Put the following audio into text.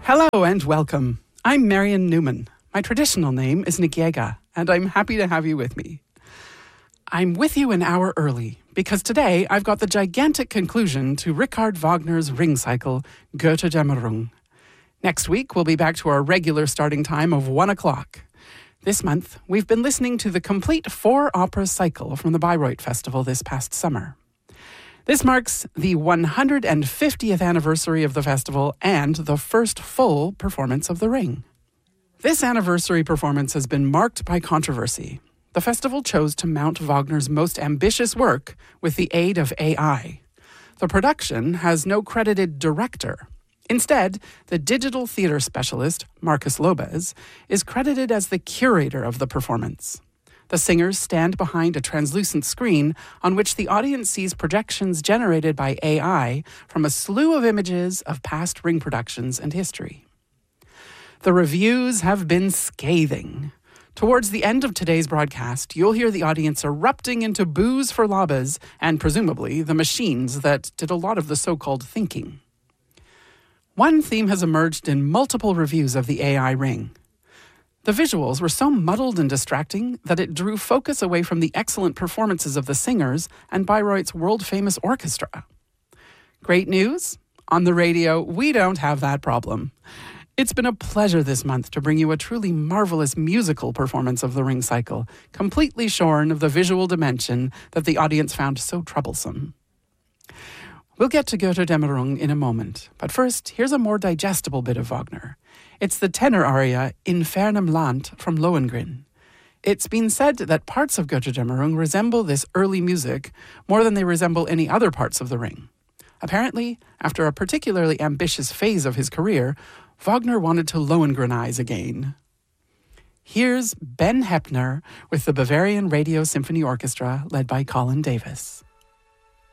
Hello and welcome. I'm Marion Newman. My traditional name is Ngiega, and I'm happy to have you with me. I'm with you an hour early because today I've got the gigantic conclusion to Richard Wagner's Ring Cycle, Götterdämmerung. Next week, we'll be back to our regular starting time of 1 o'clock. This month, we've been listening to the complete 4-opera cycle from the Bayreuth Festival this past summer. This marks the 150th anniversary of the festival and the first full performance of The Ring. This anniversary performance has been marked by controversy. The festival chose to mount Wagner's most ambitious work with the aid of AI. The production has no credited director. Instead, the digital theater specialist, Marcus Lobez, is credited as the curator of the performance. The singers stand behind a translucent screen on which the audience sees projections generated by AI from a slew of images of past Ring productions and history. The reviews have been scathing. Towards the end of today's broadcast, you'll hear the audience erupting into boos for Lobez and presumably the machines that did a lot of the so-called thinking. One theme has emerged in multiple reviews of the AI Ring. The visuals were so muddled and distracting that it drew focus away from the excellent performances of the singers and Bayreuth's world-famous orchestra. Great news? On the radio, we don't have that problem. It's been a pleasure this month to bring you a truly marvelous musical performance of the Ring Cycle, completely shorn of the visual dimension that the audience found so troublesome. We'll get to Götterdämmerung in a moment, but first, here's a more digestible bit of Wagner. It's the tenor aria In fernem Land from Lohengrin. It's been said that parts of Götterdämmerung resemble this early music more than they resemble any other parts of the Ring. Apparently, after a particularly ambitious phase of his career, Wagner wanted to Lohengrinize again. Here's Ben Heppner with the Bavarian Radio Symphony Orchestra led by Colin Davis.